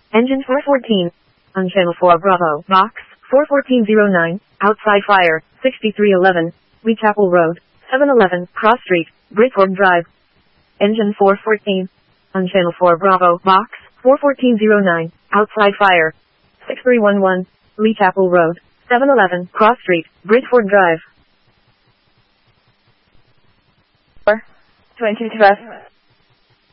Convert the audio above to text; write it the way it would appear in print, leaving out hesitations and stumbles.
Engine 414. On channel 4 Bravo, box 41409, outside fire, 6311, Lee Chapel Road, 711, Cross Street, Bridgeport Drive. Engine 414. On channel 4 Bravo, box 41409, outside fire, 6311, Lee Chapel Road, 711, Cross Street, Bridgeport Drive. 22 West.